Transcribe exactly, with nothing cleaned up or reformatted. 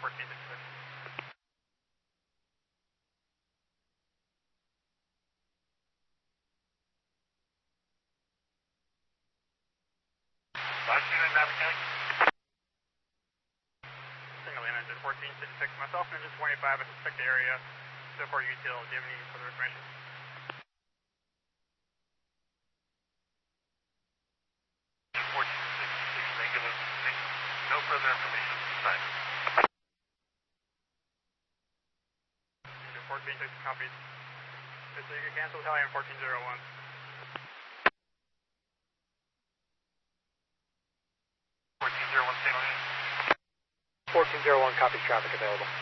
fourteen sixty-six. Last unit, Navigate. Single in engine fourteen sixty-six. Myself and engine twenty-five, I suspect the area. So far, U T L, do you have any further information? fourteen sixty-six, negative. No further information at this time. fourteen sixty copies. So you can cancel Italian fourteen zero one. fourteen zero one, stay on in. fourteen zero one, copies traffic available.